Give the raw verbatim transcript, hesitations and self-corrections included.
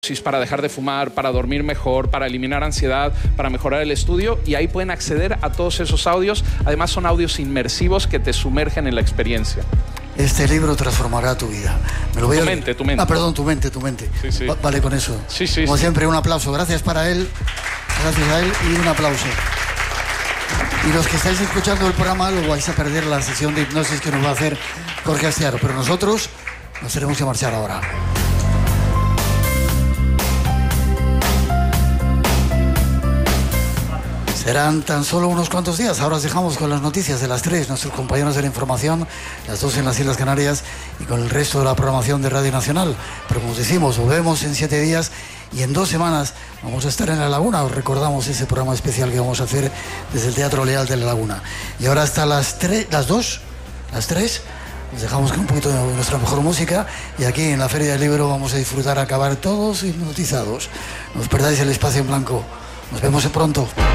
para dejar de fumar, para dormir mejor, para eliminar ansiedad, para mejorar el estudio, y ahí pueden acceder a todos esos audios. Además son audios inmersivos que te sumergen en la experiencia. Este libro transformará tu vida. Me lo voy tu a... mente, tu mente. Ah, perdón, tu mente, tu mente. Sí, sí. Va- vale con eso. Sí, sí, Como sí. siempre, un aplauso. Gracias para él. Gracias a él y un aplauso. Y los que estáis escuchando el programa lo vais a perder la sesión de hipnosis que nos va a hacer Jorge Astiaro. Pero nosotros nos tenemos que marchar ahora. Serán tan solo unos cuantos días. Ahora os dejamos con las noticias de las tres, nuestros compañeros de la información, las dos en las Islas Canarias, y con el resto de la programación de Radio Nacional. Pero como os decimos, volvemos en siete días y en dos semanas vamos a estar en La Laguna. Os recordamos ese programa especial que vamos a hacer desde el Teatro Leal de La Laguna. Y ahora hasta las tres, las dos, las tres, nos dejamos con un poquito de nuestra mejor música, y aquí en la Feria del Libro vamos a disfrutar, a acabar todos hipnotizados. No os perdáis el espacio en blanco. Nos vemos pronto.